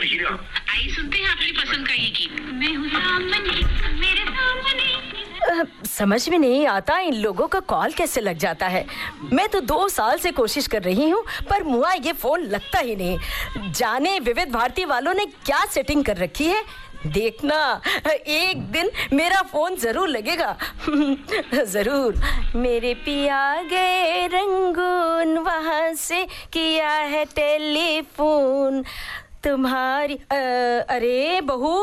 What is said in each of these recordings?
Super hero. आइए सुनते हैं आपकी पसंद का ये गीत। मैं हूँ सामने, मेरे सामने। समझ में नहीं आता इन लोगों का कॉल कैसे लग जाता है। मैं तो 2 साल से कोशिश कर रही हूँ पर मुआ ये फोन लगता ही नहीं। जाने विविध भारती वालों ने क्या सेटिंग कर रखी है। देखना एक दिन मेरा फोन जरूर लगेगा। जरूर। मेरे पिया गए रंगून, वहां से किया है टेलीफोन तुम्हारी। अरे बहू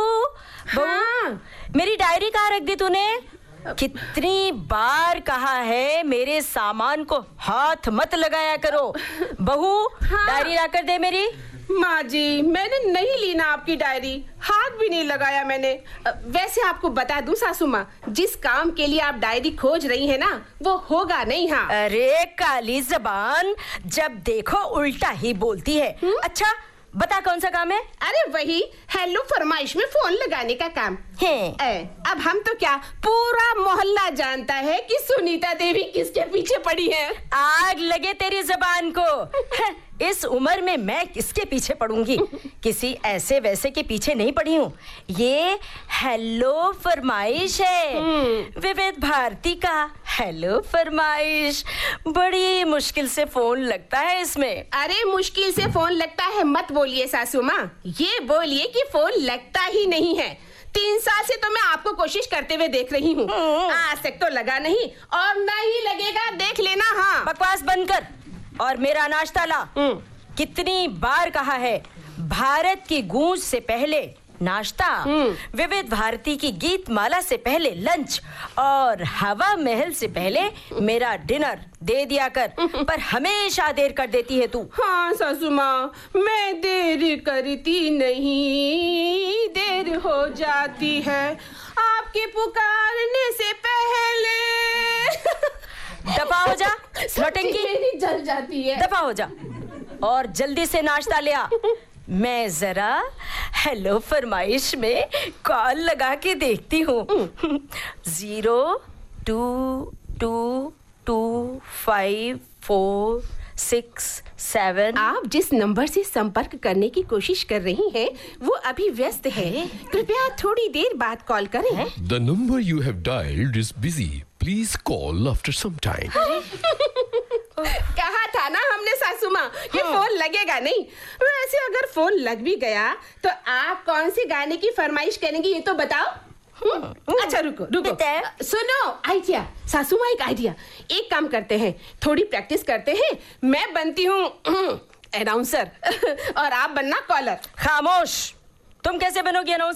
मेरी डायरी कहाँ रख दी तूने? कितनी बार कहा है मेरे सामान को हाथ मत लगाया करो। बहू डायरी ला कर दे मेरी। माँ जी, मैंने नहीं ली ना आपकी डायरी, हाथ भी नहीं लगाया मैंने। वैसे आपको बता दूं सासू माँ, जिस काम के लिए आप डायरी खोज रही हैं ना, वो होगा नहीं। हाँ। अरे काली जबान, जब देखो उल्टा ही बोलती है। अच्छा बता कौन सा काम है? अरे वही हेलो फरमाइश में फोन लगाने का काम है। अब हम तो क्या, पूरा मोहल्ला जानता है कि सुनीता देवी किसके पीछे पड़ी है। आग लगे तेरी जबान को। इस उम्र में मैं किसके पीछे पड़ूंगी? किसी ऐसे वैसे के पीछे नहीं पड़ी हूँ। ये हेलो फरमाइश है, विविध भारती का हेलो फरमाइश। बड़ी मुश्किल से फोन लगता है इसमें। अरे मुश्किल से फोन लगता है मत बोलिए सासू माँ, ये बोलिए कि फोन लगता ही नहीं है। 3 साल से तो मैं आपको कोशिश करते हुए देख रही हूँ, आज तक तो लगा नहीं और नहीं लगेगा, देख लेना। हाँ बकवास बंद कर और मेरा नाश्ता ला। कितनी बार कहा है, भारत की गूंज से पहले नाश्ता, विविध भारती की गीत माला से पहले लंच और हवा महल से पहले मेरा डिनर दे दिया कर। पर हमेशा देर कर देती है तू। हाँ सासू माँ, मैं देर करती नहीं, देर हो जाती है आपके पुकारने से पहले। दफा हो जा नौटंकी, मेरी जल जाती है। दफा हो जा और जल्दी से नाश्ता ले आ। मैं जरा हेलो फरमाइश में कॉल लगा के देखती हूँ। 02225467। आप जिस नंबर से संपर्क करने की कोशिश कर रही हैं, वो अभी व्यस्त है। कृपया थोड़ी देर बाद कॉल करें। The number you have dialed is busy. Please call after some time. कहा था ना हमने सासू माँ कि फोन लगेगा नहीं। वैसे अगर फोन लग भी गया तो आप कौन सी गाने की फरमाइश करेंगी ये तो बताओ। अच्छा रुको सुनो, आइडिया सासू माँ, एक आइडिया। एक काम करते हैं, थोड़ी प्रैक्टिस करते हैं। मैं बनती हूँ अनाउंसर और आप बनना कॉलर। खामोश, तुम कैसे बनोगी अनाउंसर?